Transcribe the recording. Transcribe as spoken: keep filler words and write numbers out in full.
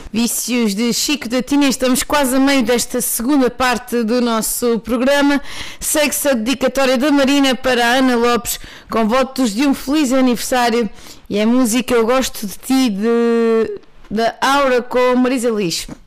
Vícios de Chico da Tina. Estamos quase a meio desta segunda parte do nosso programa. Segue-se a dedicatória da Marina para a Ana Lopes, com votos de um feliz aniversário, e a música Eu Gosto de Ti, de, da Aura, com Marisa Liz.